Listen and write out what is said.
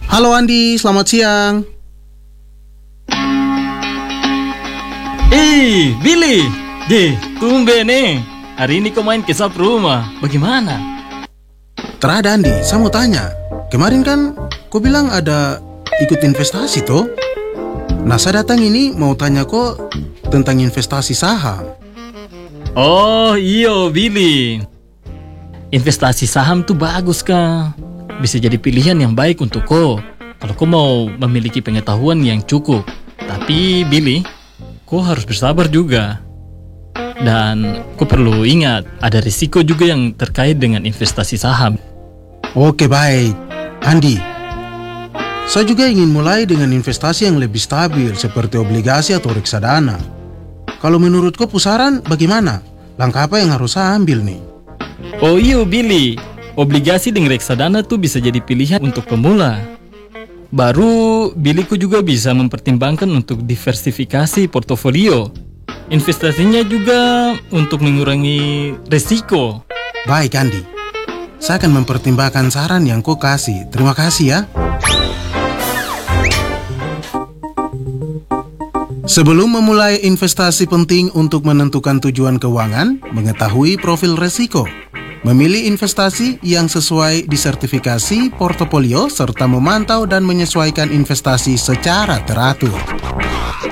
Halo Andi, selamat siang. Billy, tumben nih. Hari ini kau main ke sap rumah. Bagaimana? Terada Andi, saya mau tanya. Kemarin kan kau bilang ada ikut investasi toh? Nah, saya datang ini mau tanya kok tentang investasi saham. Oh iyo Billy, investasi saham tuh bagus kah? Bisa jadi pilihan yang baik untuk kau kalau kau mau memiliki pengetahuan yang cukup. Tapi Billy, kau harus bersabar juga. Dan kau perlu ingat, ada risiko juga yang terkait dengan investasi saham. Oke, baik. Andi, saya juga ingin mulai dengan investasi yang lebih stabil seperti obligasi atau reksadana. Kalau menurut kau pusaran bagaimana? Langkah apa yang harus saya ambil nih? Oh iya Billy, obligasi dengan reksadana tuh bisa jadi pilihan untuk pemula. Baru, Billy ku juga bisa mempertimbangkan untuk diversifikasi portofolio. Investasinya juga untuk mengurangi risiko. Baik Andi, saya akan mempertimbangkan saran yang kau kasih. Terima kasih ya. Sebelum memulai investasi penting untuk menentukan tujuan keuangan, mengetahui profil resiko, memilih investasi yang sesuai disertifikasi portofolio, serta memantau dan menyesuaikan investasi secara teratur.